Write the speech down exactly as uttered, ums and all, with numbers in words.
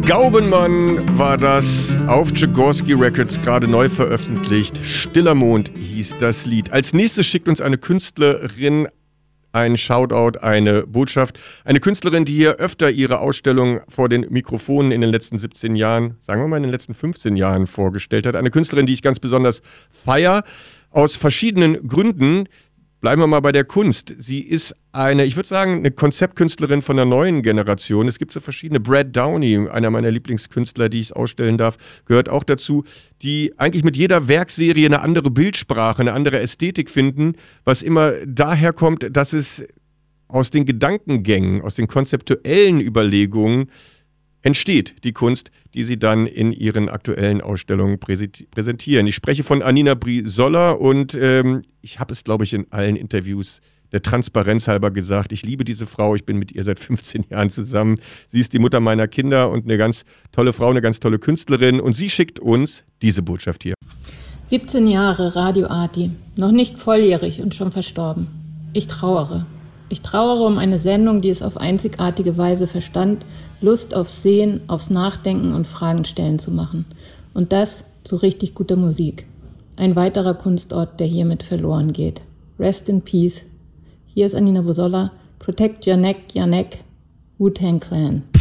Gaubenmann war das, auf Tchaikovsky Records gerade neu veröffentlicht. Stiller Mond hieß das Lied. Als nächstes schickt uns eine Künstlerin ein Shoutout, eine Botschaft. Eine Künstlerin, die hier öfter ihre Ausstellung vor den Mikrofonen in den letzten siebzehn Jahren, sagen wir mal in den letzten fünfzehn Jahren vorgestellt hat. Eine Künstlerin, die ich ganz besonders feiere, aus verschiedenen Gründen. Bleiben wir mal bei der Kunst. Sie ist eine, ich würde sagen, eine Konzeptkünstlerin von der neuen Generation. Es gibt so verschiedene. Brad Downey, einer meiner Lieblingskünstler, die ich ausstellen darf, gehört auch dazu, die eigentlich mit jeder Werkserie eine andere Bildsprache, eine andere Ästhetik finden, was immer daher kommt, dass es aus den Gedankengängen, aus den konzeptuellen Überlegungen entsteht, die Kunst, die sie dann in ihren aktuellen Ausstellungen präsentieren. Ich spreche von Anina Brizola und ähm, ich habe es, glaube ich, in allen Interviews der Transparenz halber gesagt. Ich liebe diese Frau, ich bin mit ihr seit fünfzehn Jahren zusammen. Sie ist die Mutter meiner Kinder und eine ganz tolle Frau, eine ganz tolle Künstlerin. Und sie schickt uns diese Botschaft hier. siebzehn Jahre Radio Arti, noch nicht volljährig und schon verstorben. Ich trauere. Ich trauere um eine Sendung, die es auf einzigartige Weise verstand, Lust aufs Sehen, aufs Nachdenken und Fragen stellen zu machen. Und das zu richtig guter Musik. Ein weiterer Kunstort, der hiermit verloren geht. Rest in Peace. Hier ist Anina Brizola. Protect your neck, your neck. Wu-Tang Clan.